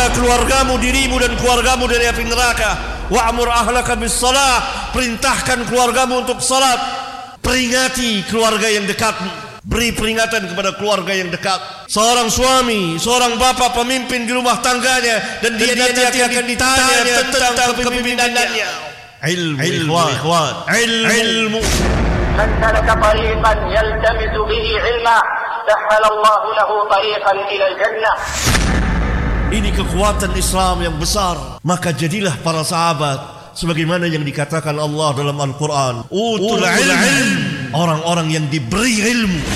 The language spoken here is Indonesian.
Jaga keluargamu, dirimu dan keluargamu dari api neraka. Wa'mur ahlaka bis-shalah, perintahkan keluargamu untuk salat. Peringati keluarga yang dekatmu. Beri peringatan kepada keluarga yang dekat. Seorang suami, seorang bapak pemimpin di rumah tangganya, dan dia nanti akan ditanya tentang kepemimpinannya. Ilmu, ikhwan. Ilmu. Man salaka tariqan yaltamisu bihi ilma, sahhala Allah lahu tariqan ila al-jannah. Ini kekuatan Islam yang besar. Maka jadilah para sahabat sebagaimana yang dikatakan Allah dalam Al-Quran. Utul ilm, orang-orang yang diberi ilmu.